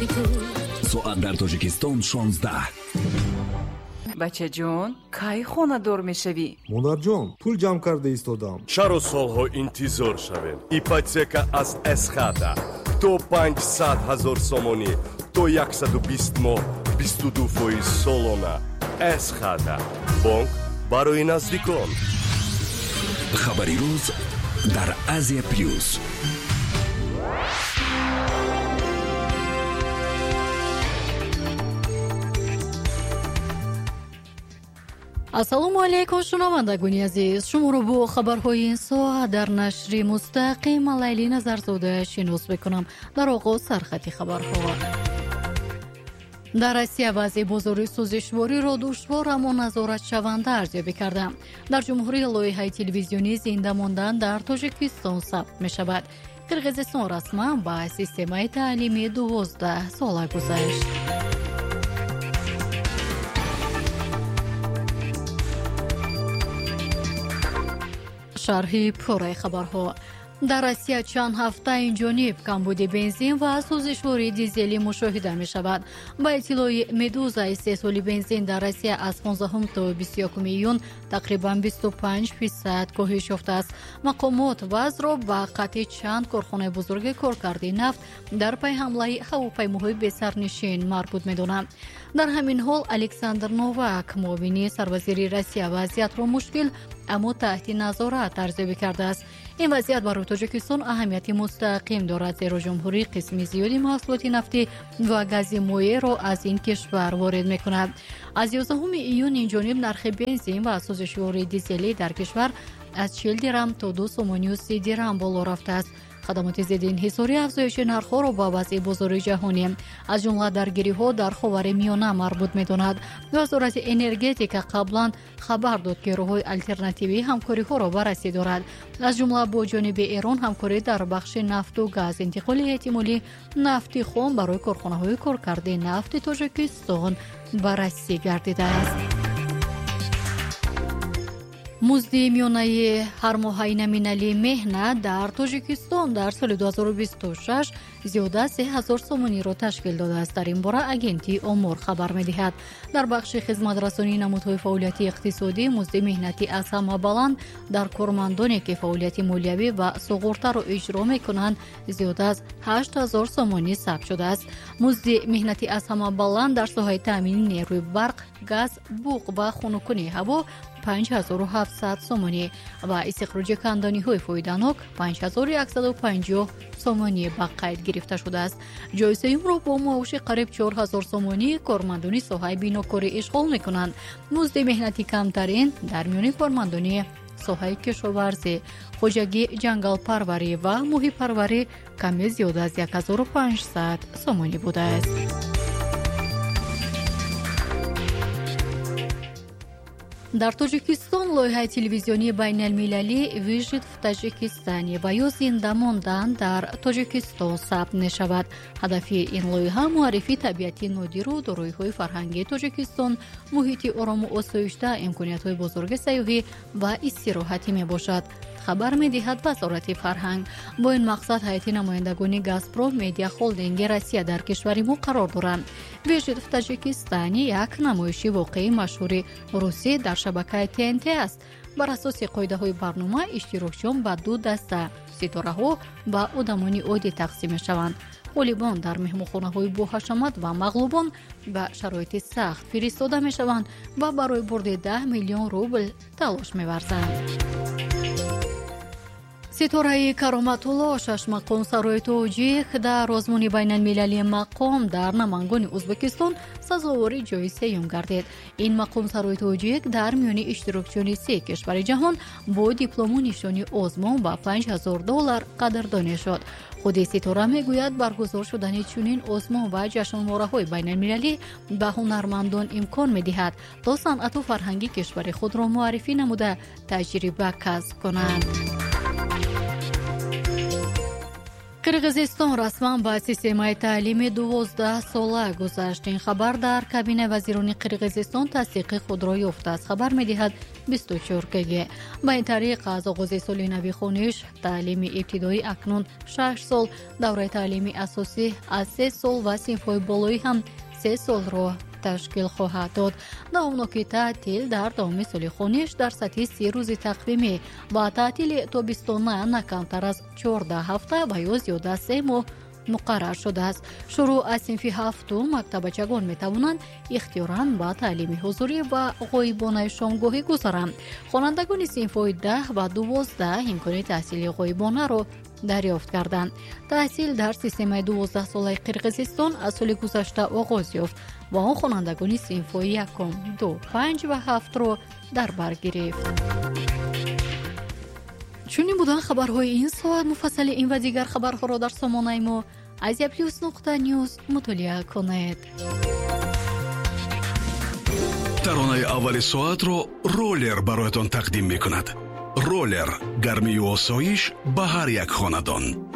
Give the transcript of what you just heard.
ساعت در تاجیکستان 16. بچه جون کی خونه دور میشوی؟ مادر جان پول جمع کرده ایستادم. چرا سالها انتظار شویم؟ ایپاتека از اسخاتا تو 500,000 сомонӣ то 120 моҳ 22% солона. اسخاتا бонк барои наздикон. خبری روز در آسیا پلیوس. ассалому алайкум шунавандагони азиз, шуморо бо хабарҳои ин соат дар нашри мустақим Лайли Назарзода шинос мекунам. дар оғоз сархати хабарҳо. дар Россия вазъи бозори сӯзишвориро душвор аммо назоратшаванда арзёбӣ карда. дар ҷумҳурӣ лоиҳаи телевизионӣ зинда мондан дар Тоҷикистон сабт мешавад. Қирғизистон расман ба системаи таълими 12 сола гузашт. шарҳи пурраи хабарҳо. дар Россия чанд ҳафта инҷониб камбуди бензин ва сӯзишвории дизелӣ мушоҳида мешавад. ба иттилои Медуза истеҳсоли бензин дар Россия аз 15 то 21 июн тақрибан 25% коҳиш ёфтааст. мақомот вазъро ба қатъи чанд корхонаи бузурги коркарди нафт дар пай ҳамлаи ҳавопаймоҳои бесарнишин марбут медонанд. дар ҳамин ҳол Александр Новак, муовини сарвазири Россия, вазъиятро мушкил аммо таҳти назорат арзёбӣ кардааст. ин вазъият барои Тоҷикистон аҳамияти мустақим дорад, зеро ҷумҳурӣ қисми зиёди маҳсулоти нафтӣ ва гази моеъро аз ин кишвар ворид мекунад. аз 11 июн инҷониб нархи бензин ва сӯзишвори дизелӣ дар кишвар аз 40 дирам то 2.30 дирам боло рафтааст. хадамоти зидди инҳисорӣ афзоиши нархҳоро ба вазъи бозори ҷаҳонӣ, аз ҷумла даргириҳо дар ховари миёна марбут медонад. вазорати энергетика қаблан хабар дод ки роҳҳои алтернативии ҳамкориҳоро баррасӣ дорад, аз ҷумла бо ҷониби Эрон ҳамкорӣ дар бахши нафту газ, интиқоли эҳтимолӣ нафти хом барои корхонаҳои коркарди нафти Тоҷикистон баррасӣ гардидааст. музди миёнаи ҳармоҳаи номиналии меҳнат дар Тоҷикистон дар соли 2026 зиёда аз 3000 сомониро ташкил додааст. дар ин бора агентии омор хабар медиҳад. дар бахши хизматрасонии намудҳои фаъолияти иқтисодӣ музди меҳнатӣ аз ҳама баланд дар кормандоне ки фаъолияти молиявӣ ва суғуртаро иҷро мекунанд зиёда аз 8000 сомонӣ сабт шудааст. музди меҳнатӣ аз ҳама баланд дар соҳаи таъмини нерӯи барқ, газ, буғ ва хунукунии ҳаво 5700 сомонӣ ва истихроҷи канданиҳои фоиданок 5150 сомонӣ ба қайд гирифта шудааст. ҷоизаюмро бо маоши қариб 4000 сомонӣ кормандони соҳаи бинокорӣ ишғол мекунанд. музди меҳнати камтарин дар миёни кормандони соҳаи кишоварзӣ, хоҷагӣ, ҷангалпарварӣ ва моҳипарварӣ каме зиёда аз 1500 сомонӣ будааст. дар Тоҷикистон лоиҳаи телевизионии байналмилалӣ «Выжить в Таҷикистане» ва ё «Зинда мондан дар Тоҷикистон» сабт мешавад. ҳадафи ин лоиҳа муаррифии табиати нодиру дороиҳои фарҳангии Тоҷикистон, муҳити орому осоишта, имкониятҳои бузурги сайёҳӣ ва истироҳатӣ мебошад. хабар медиҳад вазорати фарҳанг. бо ин мақсад ҳайати намояндагони «Газпром Медиа Холдинги Россия» дар кишвари мо қарор доранд. «Выжить в Таҷикистане» як намоиши воқеи машҳури русӣ дар шабакаи ТНТ аст. бар асоси қоидаҳои барнома иштирокчиён ба ду даста ситораҳо ба одамони оддӣ тақсим мешаванд. ғолибон дар меҳмонхонаҳои боҳашамат ва мағлубон ба шароити сахт фиристода мешаванд ва барои бурди 10 миллион рубл талош меварзанд. ситораи Кароматулло Шашмақон Сарои Тоҷик дар озмуни байналмилалии мақом дар намангони Ӯзбекистон сазовори ҷойи сеюм гардид. ин мақом Сарои Тоҷик дар миёни иштирокчиёни 3 кишвари ҷаҳон бо диплому нишони озмун ба $5000 қадрдонӣ шуд. худи ситора мегӯяд баргузор шудани чунин озмун ва ҷашнвораҳои байналмилалӣ ба ҳунармандон имкон медиҳад то санъату фарҳанги кишвари худро муаррифӣ намуда таҷриба касб кунанд. қирғизистон расман ба системаи таълими 12 сола гузашт. Ин хабар дар кабинаи вазирони қирғизистон тасдиқи худро ёфтааст. хабар медиҳад 24 кг. ба ин тариқ аз оғози соли нави хониш таълими ибтидоӣ акнун 6 сол, давраи таълими асосӣ аз 3 сол ва синфҳои болоӣ ҳам 3 солро ташкил хоҳад дод. давомноки таътил дар давоми соли хониш дар сатҳи 30 рӯзи тақвимӣ ва таътили тобистона на камтар аз 14 ҳафта ва ё зиёда аз 3 моҳ муқаррар шудааст. шурӯъ аз синфи 7 мактабачагон метавонанд ихтиёран ба таълими ҳузурӣ ва ғоибонаи шомгоҳӣ гузаранд. хонандагони синфҳои 10 ва 12 имкони таҳсили ғоибонаро дарёфт карданд. таҳсил дар системаи 12 солаи қирғизистон аз соли гузашта оғоз ёфт ва он хонандагони синфҳои 1, 2, 5 ва 7ро дар бар гирифт. чунин буданд хабарҳои ин соат. муфассали ин ва дигар хабарҳоро дар сомонаи мо aziaplus.news мутолиа кунед. таронаи аввали соатро ролер бароятон тақдим мекунад. ролер гармию осоиш ба ҳар як хонадон.